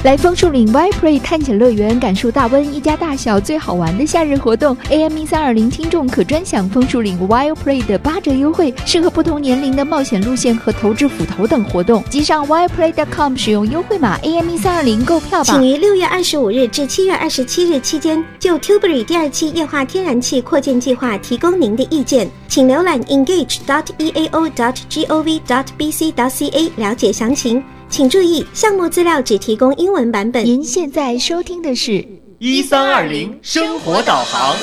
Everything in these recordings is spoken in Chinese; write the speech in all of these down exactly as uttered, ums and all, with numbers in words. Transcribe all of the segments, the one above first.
来枫树岭 Y-Play 探险乐园，感受大温一家大小最好玩的夏日活动。A M E 三二零听众可专享枫树岭 Y-Play 的八折优惠，适合不同年龄的冒险路线和投掷斧头等活动。即上 Y Play 点 com 使用优惠码 A M E 三二零购票吧。 请于六月二十五日至七月二十七日期间，就 Tilbury 第二期液化天然气扩建计划提供您的意见，请浏览 engage dot e a o dot gov dot b c dot c a 了解详情。请注意，项目资料只提供英文版本。 您现在收听的是一三二零生活导航。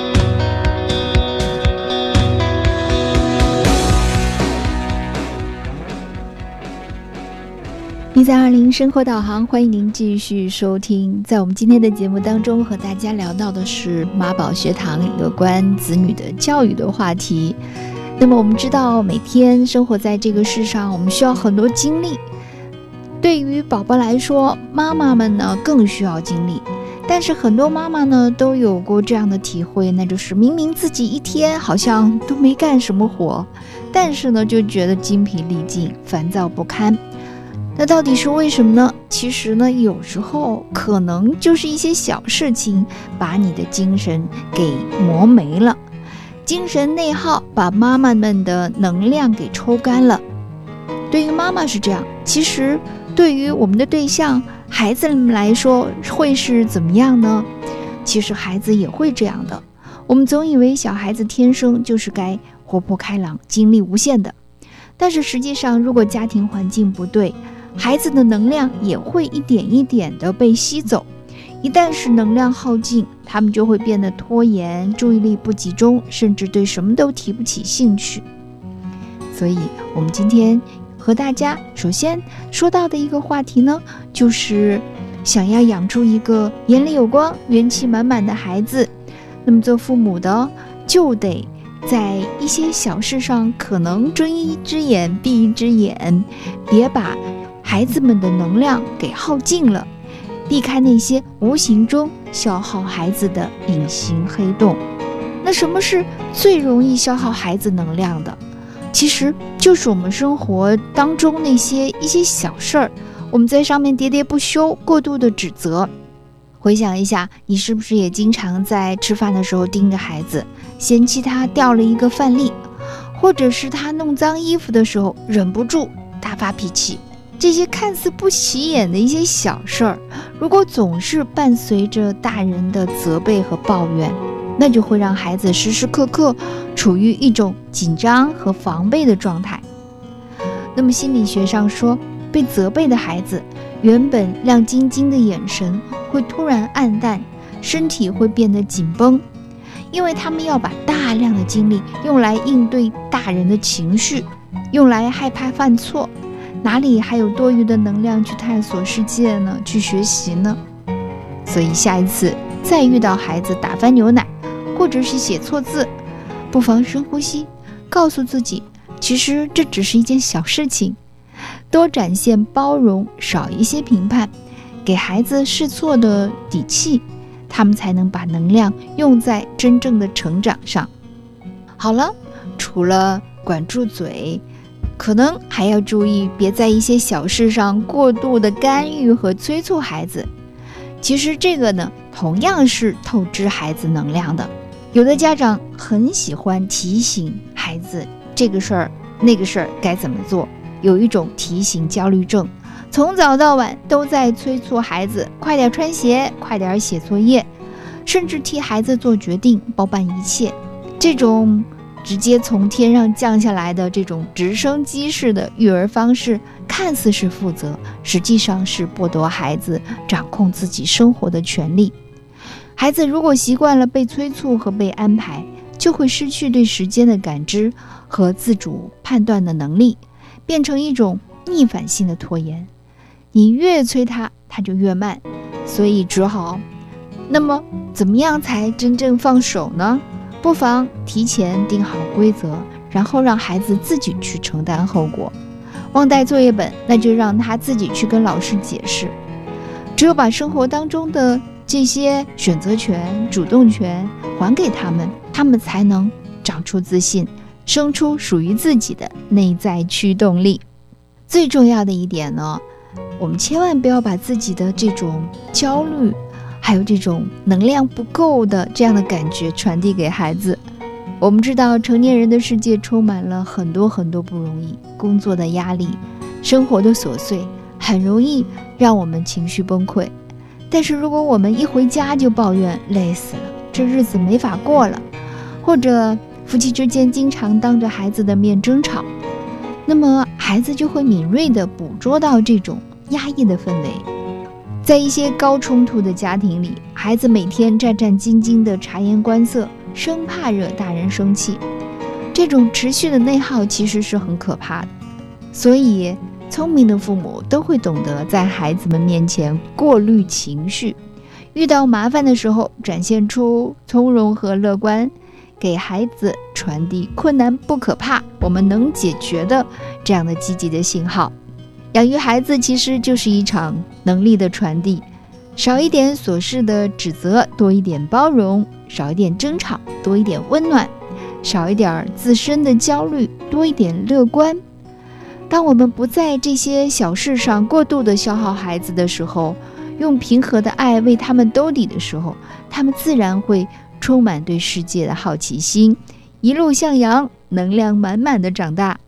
一三二零生活导航，欢迎您继续收听。在我们今天的节目当中，和大家聊到的是妈宝学堂有关子女的教育的话题。那么我们知道，每天生活在这个世上，我们需要很多精力。对于宝宝来说，妈妈们呢更需要精力。但是很多妈妈呢都有过这样的体会，那就是明明自己一天好像都没干什么活，但是呢就觉得精疲力尽，烦躁不堪。那到底是为什么呢？其实呢，有时候可能就是一些小事情把你的精神给磨没了，精神内耗把妈妈们的能量给抽干了。对于妈妈是这样，其实对于我们的对象孩子们来说会是怎么样呢？其实孩子也会这样的。我们总以为小孩子天生就是该活泼开朗、精力无限的，但是实际上如果家庭环境不对，孩子的能量也会一点一点的被吸走。一旦是能量耗尽，他们就会变得拖延、注意力不集中，甚至对什么都提不起兴趣。所以我们今天和大家首先说到的一个话题呢，就是想要养出一个眼里有光、元气满满的孩子。那么做父母的就得在一些小事上可能睁一只眼闭一只眼，别把孩子们的能量给耗尽了，避开那些无形中消耗孩子的隐形黑洞。那什么是最容易消耗孩子能量的？其实就是我们生活当中那些一些小事儿，我们在上面喋喋不休，过度的指责。回想一下，你是不是也经常在吃饭的时候盯着孩子，嫌弃他掉了一个饭粒，或者是他弄脏衣服的时候忍不住大发脾气？这些看似不起眼的一些小事儿，如果总是伴随着大人的责备和抱怨，那就会让孩子时时刻刻处于一种紧张和防备的状态。那么心理学上说，被责备的孩子原本亮晶晶的眼神会突然暗淡，身体会变得紧绷，因为他们要把大量的精力用来应对大人的情绪，用来害怕犯错，哪里还有多余的能量去探索世界呢？去学习呢？所以下一次再遇到孩子打翻牛奶，或者是写错字，不妨深呼吸，告诉自己，其实这只是一件小事情，多展现包容，少一些评判，给孩子试错的底气，他们才能把能量用在真正的成长上。好了，除了管住嘴，可能还要注意别在一些小事上过度的干预和催促孩子。其实这个呢，同样是透支孩子能量的。有的家长很喜欢提醒孩子这个事儿那个事儿该怎么做，有一种提醒焦虑症，从早到晚都在催促孩子快点穿鞋，快点写作业，甚至替孩子做决定，包办一切。这种直接从天上降下来的这种直升机式的育儿方式，看似是负责，实际上是剥夺孩子掌控自己生活的权利。孩子如果习惯了被催促和被安排，就会失去对时间的感知和自主判断的能力，变成一种逆反性的拖延。你越催他，他就越慢，所以只好，那么怎么样才真正放手呢？不妨提前定好规则，然后让孩子自己去承担后果。忘带作业本，那就让他自己去跟老师解释。只有把生活当中的这些选择权、主动权还给他们，他们才能长出自信，生出属于自己的内在驱动力。最重要的一点呢， 我们千万不要把自己的这种焦虑还有这种能量不够的这样的感觉传递给孩子。我们知道成年人的世界充满了很多很多不容易，工作的压力，生活的琐碎，很容易让我们情绪崩溃。但是如果我们一回家就抱怨累死了，这日子没法过了，或者夫妻之间经常当着孩子的面争吵，那么孩子就会敏锐地捕捉到这种压抑的氛围。在一些高冲突的家庭里，孩子每天战战兢兢地察言观色，生怕惹大人生气，这种持续的内耗其实是很可怕的。所以聪明的父母都会懂得在孩子们面前过滤情绪，遇到麻烦的时候展现出从容和乐观，给孩子传递困难不可怕，我们能解决的这样的积极的信号。养育孩子其实就是一场能力的传递，少一点琐事的指责，多一点包容；少一点争吵，多一点温暖；少一点自身的焦虑，多一点乐观。当我们不在这些小事上过度的消耗孩子的时候，用平和的爱为他们兜底的时候，他们自然会充满对世界的好奇心，一路向阳，能量满满的长大。